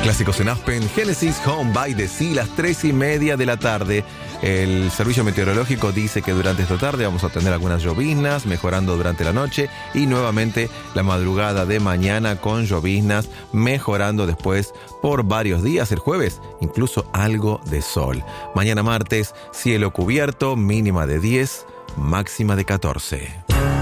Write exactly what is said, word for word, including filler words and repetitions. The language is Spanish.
Clásicos en Aspen, Genesis, Home by the Sea, las tres y media de la tarde. El servicio meteorológico dice que durante esta tarde vamos a tener algunas lloviznas, mejorando durante la noche, y nuevamente la madrugada de mañana con lloviznas, mejorando después por varios días. El jueves, incluso algo de sol. Mañana martes, cielo cubierto, mínima de diez, máxima de catorce.